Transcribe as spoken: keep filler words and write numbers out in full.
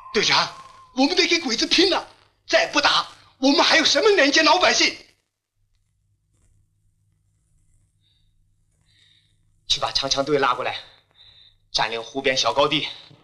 队长，我们得给鬼子拼了！再不打，我们还有什么人见老百姓？去把长枪队拉过来，占领湖边小高地，